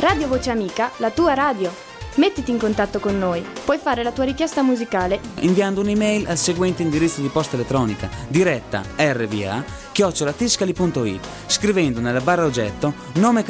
Radio Voce Amica, la tua radio. Mettiti in contatto con noi. Puoi fare la tua richiesta musicale inviando un'email al seguente indirizzo di posta elettronica: diretta rva@tiscali.it, scrivendo nella barra oggetto nome